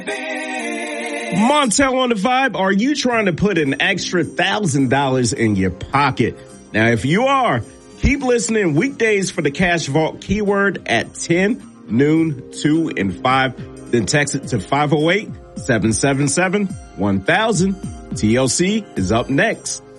Montel on the Vibe. Are you trying to put an extra $1,000 in your pocket? Now, if you are, keep listening weekdays for the Cash Vault keyword at 10, noon, 2, and 5. Then text it to 508-777-1000. TLC is up next.